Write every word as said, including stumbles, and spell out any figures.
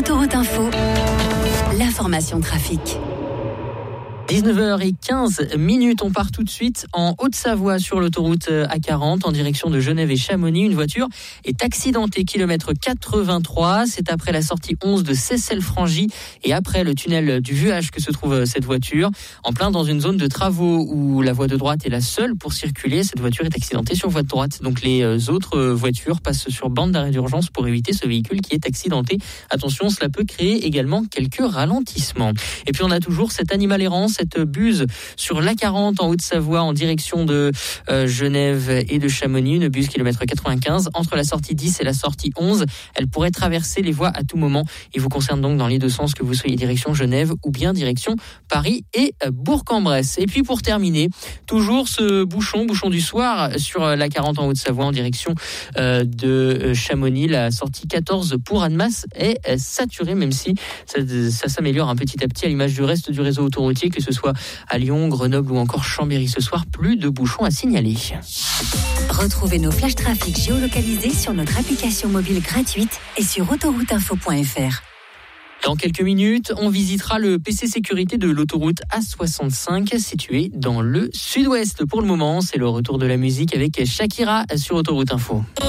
Autoroute Info, l'information trafic. dix-neuf heures quinze minutes, on part tout de suite en Haute-Savoie sur l'autoroute A quarante en direction de Genève et Chamonix. Une voiture est accidentée, kilomètre quatre-vingt-trois. C'est après la sortie onze de Seyssel-Frangy et après le tunnel du Vuage que se trouve cette voiture. En plein dans une zone de travaux où la voie de droite est la seule pour circuler. Cette voiture est accidentée sur voie de droite. Donc les autres voitures passent sur bande d'arrêt d'urgence pour éviter ce véhicule qui est accidenté. Attention, cela peut créer également quelques ralentissements. Et puis on a toujours cet animal errant, cette buse sur l'A quarante en Haute-Savoie en direction de euh, Genève et de Chamonix, une buse kilomètre quatre-vingt-quinze entre la sortie dix et la sortie onze. Elle pourrait traverser les voies à tout moment. Il vous concerne donc dans les deux sens, que vous soyez direction Genève ou bien direction Paris et Bourg-en-Bresse. Et puis pour terminer, toujours ce bouchon, bouchon du soir sur l'A quarante en Haute-Savoie en direction euh, de Chamonix. La sortie quatorze pour Annemasse est saturée, même si ça, ça s'améliore un petit à petit à l'image du reste du réseau autoroutier, que ce soit à Lyon, Grenoble ou encore Chambéry ce soir. Plus de bouchons à signaler. Retrouvez nos flashs trafic géolocalisés sur notre application mobile gratuite et sur autoroute info point f r. Dans quelques minutes, on visitera le P C sécurité de l'autoroute A soixante-cinq situé dans le sud-ouest. Pour le moment, c'est le retour de la musique avec Shakira sur Autoroute Info.